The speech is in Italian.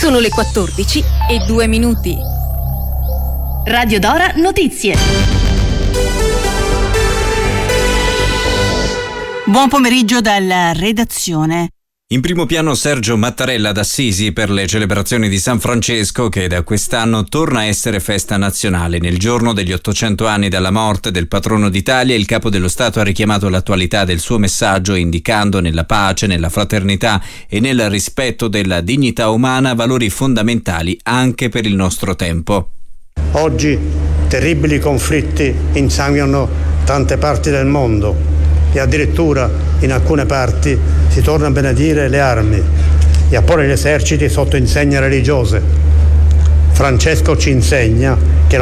Sono le 14:02. Radio Dora Notizie. Buon pomeriggio dalla redazione. In primo piano Sergio Mattarella d'Assisi per le celebrazioni di San Francesco, che da quest'anno torna a essere festa nazionale. Nel giorno degli 800 anni dalla morte del patrono d'Italia, il capo dello Stato ha richiamato l'attualità del suo messaggio, indicando nella pace, nella fraternità e nel rispetto della dignità umana valori fondamentali anche per il nostro tempo. Oggi terribili conflitti insanguinano tante parti del mondo e addirittura in alcune parti si torna a benedire le armi e a porre gli eserciti sotto insegne religiose. Francesco ci insegna